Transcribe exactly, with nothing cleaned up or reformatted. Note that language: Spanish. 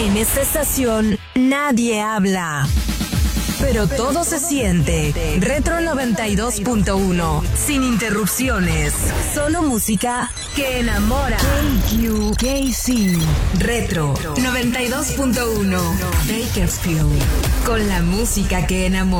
En esta estación nadie habla, pero todo se siente. Retro noventa y dos punto uno, sin interrupciones, solo música que enamora. K Q K C Retro noventa y dos punto uno, Bakersfield, con la música que enamora.